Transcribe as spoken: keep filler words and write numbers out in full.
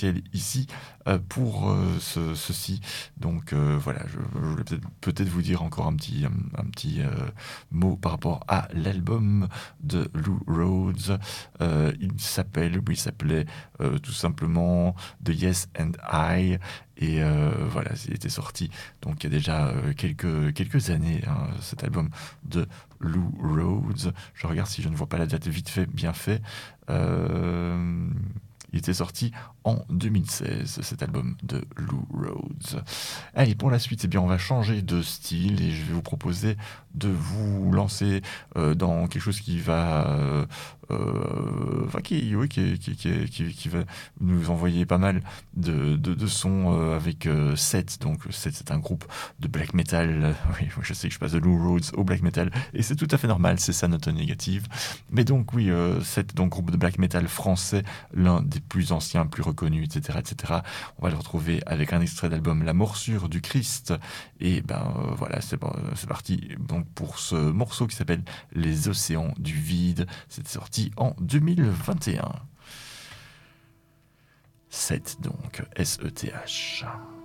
ici euh, pour euh, ce, ceci. Donc euh, voilà, je, je voulais peut-être peut-être vous dire encore un petit, un, un petit euh, mot par rapport à l'album de Lou Rhodes. Euh, il s'appelle, ou il s'appelait euh, tout simplement The Yes and I. Et euh, voilà, il était sorti donc il y a déjà euh, quelques, quelques années, hein, cet album de Lou Rhodes. Je regarde si je ne vois pas la date vite fait, bien fait. Euh, il était sorti en deux mille seize, cet album de Lou Rhodes. Allez, pour la suite, eh bien, on va changer de style et je vais vous proposer de vous lancer euh, dans quelque chose qui va, euh, euh, enfin, qui, oui, qui, qui, qui, qui, qui va nous envoyer pas mal de, de, de sons euh, avec euh, Seth. Donc, Seth, c'est un groupe de black metal. Oui, je sais que je passe de Lou Rhodes au black metal et c'est tout à fait normal, c'est sa note négative. Mais donc, oui, euh, Seth, donc groupe de black metal français, l'un des plus anciens, plus reconnus, et cetera, et cetera. On va le retrouver avec un extrait d'album La Morsure du Christ. Et ben euh, voilà, c'est bon, c'est parti. Donc pour ce morceau qui s'appelle Les Océans du Vide, c'est sorti en deux mille vingt et un. Seth donc, S E T H.